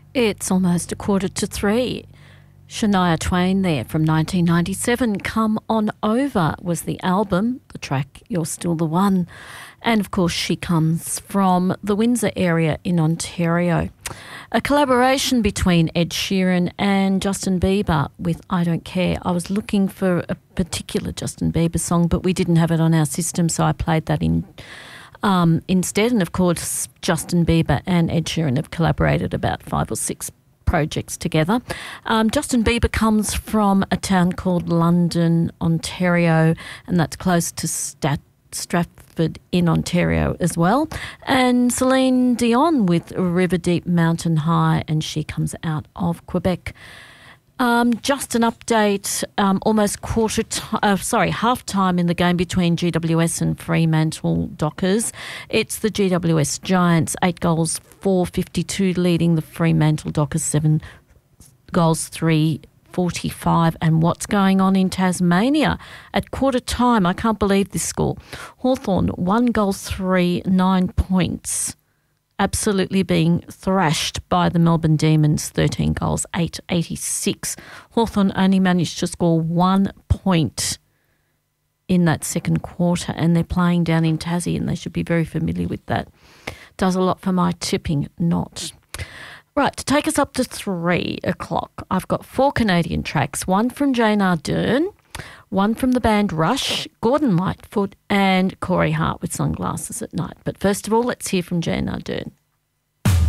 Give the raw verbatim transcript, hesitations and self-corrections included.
It's almost a quarter to three. Shania Twain there from nineteen ninety-seven. Come On Over was the album, the track You're Still the One. And of course she comes from the Windsor area in Ontario. A collaboration between Ed Sheeran and Justin Bieber with I Don't Care. I was looking for a particular Justin Bieber song, but we didn't have it on our system, so I played that in um, instead. And of course Justin Bieber and Ed Sheeran have collaborated about five or six projects together. Um, Justin Bieber comes from a town called London, Ontario, and that's close to Stat- Stratford in Ontario as well. And Celine Dion with River Deep Mountain High, and she comes out of Quebec. Um, just an update, um, almost quarter time, uh, sorry, half time in the game between G W S and Fremantle Dockers. It's the G W S Giants, eight goals, four fifty-two, leading the Fremantle Dockers, seven goals, three forty-five. And what's going on in Tasmania at quarter time? I can't believe this score. Hawthorn, one goal, three, nine points. Absolutely being thrashed by the Melbourne Demons, thirteen goals, eight eighty-six. Hawthorn only managed to score one point in that second quarter, and they're playing down in Tassie, and they should be very familiar with that. Does a lot for my tipping, not. Right, to take us up to three o'clock, I've got four Canadian tracks, one from Jane Ardern, one from the band Rush, Gordon Lightfoot and Corey Hart with Sunglasses at Night. But first of all, let's hear from Jane Ardern.